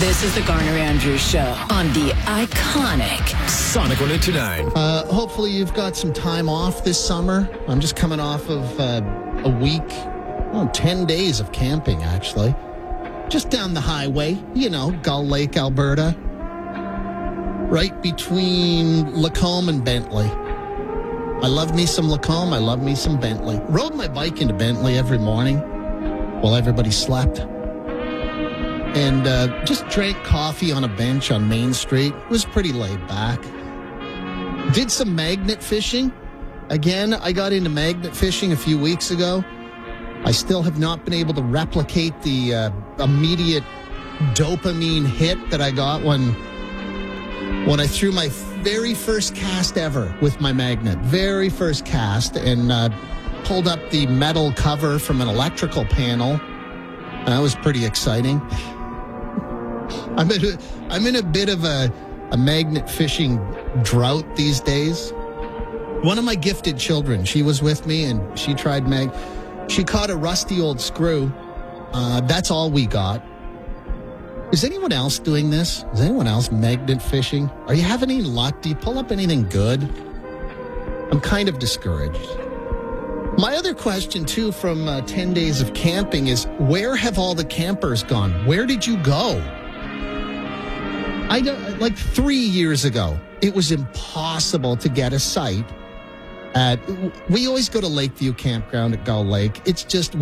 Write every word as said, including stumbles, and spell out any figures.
This is the Garner Andrews Show on the iconic Sonic one eighty-nine. Uh, hopefully you've got some time off this summer. I'm just coming off of uh, a week, oh, ten days of camping, actually. Just down the highway, you know, Gull Lake, Alberta. Right between Lacombe and Bentley. I love me some Lacombe. I love me some Bentley. Rode my bike into Bentley every morning while everybody slept. And uh, just drank coffee on a bench on Main Street. It was pretty laid back. Did some magnet fishing. Again, I got into magnet fishing a few weeks ago. I still have not been able to replicate the uh, immediate dopamine hit that I got when, when I threw my very first cast ever with my magnet. Very first cast, and uh, pulled up the metal cover from an electrical panel. That was pretty exciting. I'm in a, I'm in a bit of a, a magnet fishing drought these days. One of my gifted children, she was with me, and she tried mag. She caught a rusty old screw. Uh, that's all we got. Is anyone else doing this? Is anyone else magnet fishing? Are you having any luck? Do you pull up anything good? I'm kind of discouraged. My other question, too, from uh, ten days of camping is, where have all the campers gone? Where did you go? I don't, like three years ago, it was impossible to get a site at, we always go to Lakeview Campground at Gull Lake. It's just